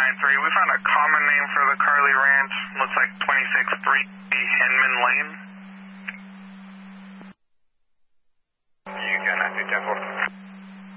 9-3. We found a common name for the Carly Ranch. Looks like 26-3 Henman Lane. You can, 10-4.